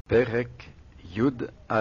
פרק י"א.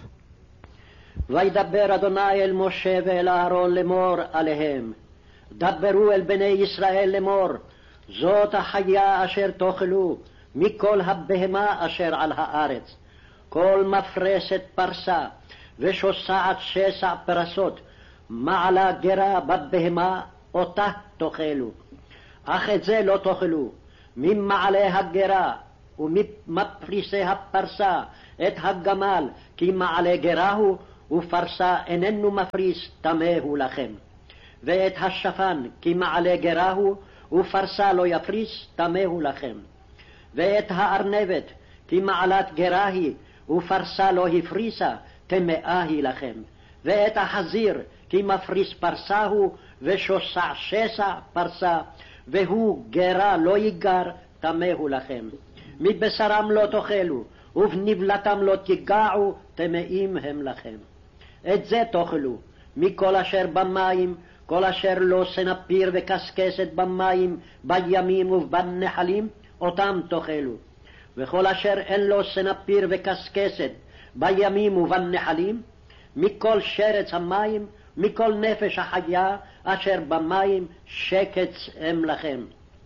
וידבר אדוני אל משה ואל אהרון לאמור עליהם, דברו אל בני ישראל לאמור, זאת החיה אשר תאכלו מכל הבהמה אשר על הארץ, כל מפרסת פרסה ושוסעת שסע פרסות, מעלה גרה בבהמה אותה תאכלו, אך את זה לא תאכלו, ממעלה הגרה ומפריסי הפרסה את הגמל, כי מעלה גרה הוא, ופרסה איננו מפריס, טמא הוא לכם. ואת השפן, כי מעלה גרה הוא, ופרסה לא יפריס, טמא הוא לכם. ואת הארנבת, כי מעלת גרה היא, ופרסה לא הפריסה, טמאה היא לכם. ואת החזיר, כי מפריס פרסה הוא, ושוסע שסע פרסה, והוא גרה לא ייגר, טמא הוא לכם. מבשרם לא תאכלו, ובנבלתם לא תיגעו, טמאים הם לכם. את זה תאכלו, מכל אשר במים, כל אשר לא סנפיר וקשקשת במים, בימים ובנחלים, אותם תאכלו. וכל אשר אין לו סנפיר וקשקשת בימים ובנחלים, מכל שרץ המים, מכל נפש החיה אשר במים, שקץ הם לכם.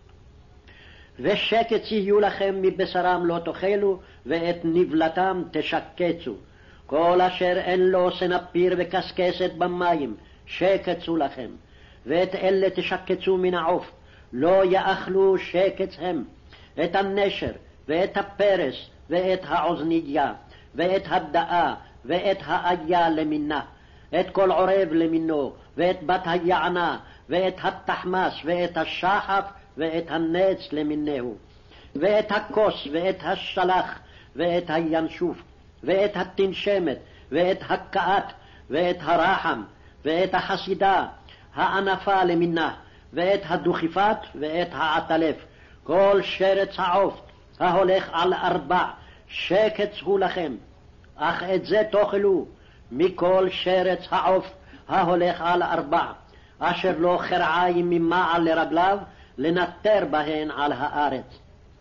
ושקץ יהיו לכם, מבשרם לא תאכלו, ואת נבלתם תשקצו. כל אשר אין לו סנפיר וקשקשת במים, שקצו לכם. ואת אלה תשקצו מן העוף, לא יאכלו שקץ הם. את הנשר, ואת הפרס, ואת העוזניה, ואת הדאה, ואת האיה למינה, את כל עורב למינו, ואת בת היענה, ואת התחמס, ואת השחף, ואת הנץ למינהו, ואת הכוס, ואת השלח, ואת הינשוף, ואת התנשמת, ואת הקעת, ואת הרחם, ואת החסידה, הענפה למינה, ואת הדוכיפת, ואת העטלף. כל שרץ העוף ההולך על 4, שקץ הוא לכם. אך את זה תאכלו, מכל שרץ העוף ההולך על 4, אשר לא חרעיים ממעל לרגליו, לנטר בהן על הארץ.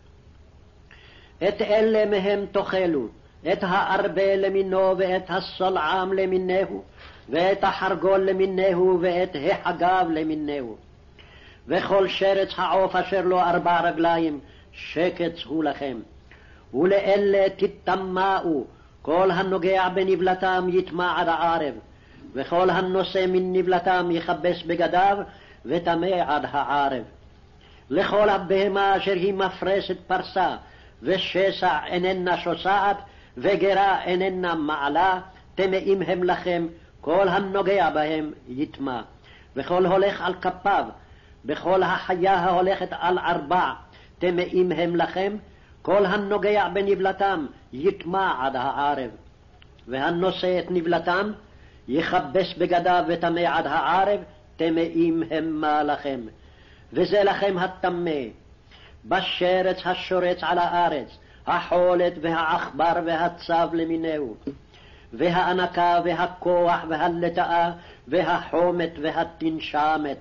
את אלה מהם תאכלו, את הארבה למינו, ואת הסלעם למיניהו, ואת החרגול למיניהו, ואת החגב למיניהו. וכל שרץ העוף אשר לו 4 רגליים, שקץ הוא לכם. ולאלה תטמאו, כל הנוגע בנבלתם יטמע עד הערב, וכל הנושא מן נבלתם יכבס בגדיו, וטמא עד הערב. לכל הבהמה אשר היא מפרסת פרסה, ושסע איננה שוסעת, וגרה איננה מעלה, טמאים הם לכם, כל הנוגע בהם יטמע. וכל הולך על כפיו, בכל החיה ההולכת על 4, טמאים הם לכם, כל הנוגע בנבלתם יטמע עד הערב. והנושא את נבלתם יכבס בגדיו וטמא עד הערב, טמאים המה לכם. וזה לכם הטמא, בשרץ השורץ על הארץ, החולת והעכבר והצב למיניהו, והענקה והכוח והלטאה והחומת והתנשמת.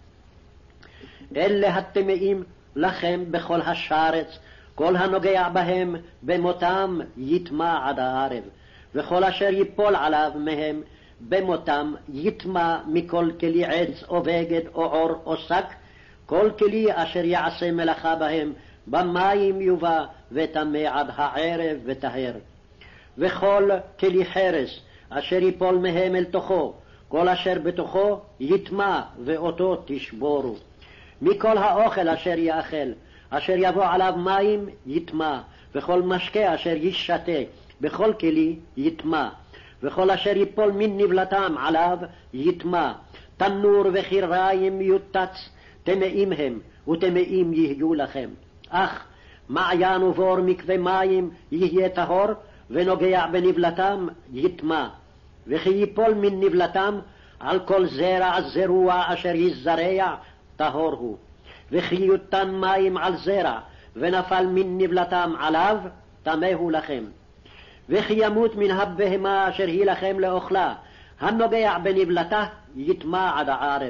אלה הטמאים לכם בכל השרץ, כל הנוגע בהם במותם יטמע עד הערב, וכל אשר ייפול עליו מהם במותם יטמע, מכל כלי עץ או בגד או עור או שק, כל כלי אשר יעשה מלאכה בהם במים יובא, וטמא עד הערב וטהר. וכל כלי חרס אשר ייפול מהם אל תוכו, כל אשר בתוכו יטמע, ואותו תשבורו. מכל האוכל אשר יאכל, אשר יבוא עליו מים יטמע, וכל משקה אשר ישתה בכל כלי יטמע, וכל אשר ייפול מן נבלתם עליו יטמע. תנור וחיריים יוטץ, טמאים הם, וטמאים יהיו לכם. אך מעיין ובור מקווה מים יהיה טהור, ונוגע בנבלתם יטמע. וכי ייפול מן נבלתם על כל זרע זרוע אשר יזרע, טהור הוא. וכי יותן מים על זרע, ונפל מן נבלתם עליו, טמא הוא לכם. וכי ימות מן הבהמה אשר היא לכם לאוכלה, הנוגע בנבלתה יטמע עד הערב.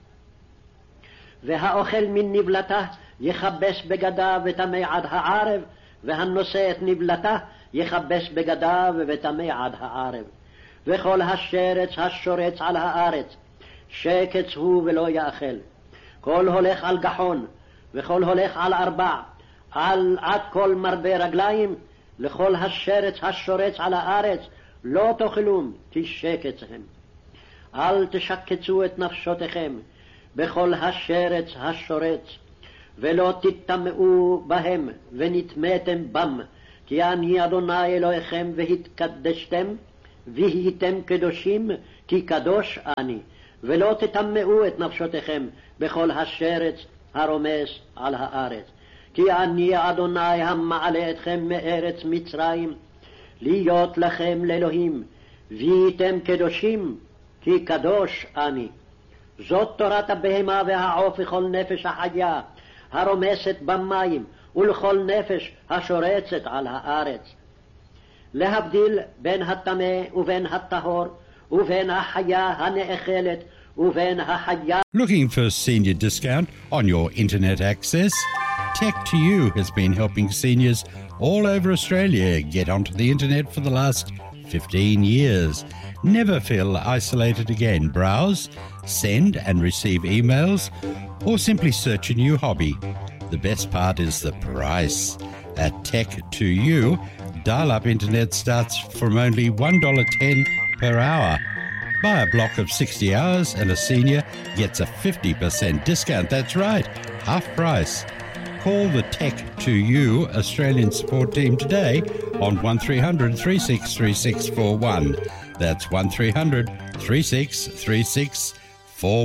והאוכל מן נבלתה יכבס בגדיו וטמא עד הערב, והנושא את נבלתה יכבס בגדיו וטמא עד הערב. וכל השרץ השורץ על הארץ, שקץ הוא ולא יאכל. כל הולך על גחון, וכל הולך על ארבע, עד כל מרבה רגליים, לכל השרץ השורץ על הארץ, לא תאכלום, כי שקץ הם. אל תשקצו את נפשותיכם בכל השרץ השורץ, ולא תטמאו בהם ונטמאתם בם, כי אני אדוני אלוהיכם והתקדשתם, והייתם קדושים, כי קדוש אני, ולא תטמאו את נפשותיכם בכל השרץ הרומס על הארץ. כי אני אדוני המעלה אתכם מארץ מצרים, להיות לכם לאלוהים, והייתם קדושים, כי קדוש אני. זאת תורת הבהמה והעוף וכל נפש החיה, הרומסת במים, ולכל נפש השורצת על הארץ. להבדיל בין הטמא ובין הטהור, ובין החיה הנאכלת ובין החיה. Looking for senior discount on your internet access? Tech2U has been helping seniors all over Australia get onto the internet for the last 15 years. Never feel isolated again. Browse, send and receive emails, or simply search a new hobby. The best part is the price. At Tech2U, dial-up internet starts from only $1.10 per hour. Buy a block of 60 hours and a senior gets a 50% discount. That's right, half price. Call the Tech2U Australian support team today on 1300 363641. That's 1300 363641.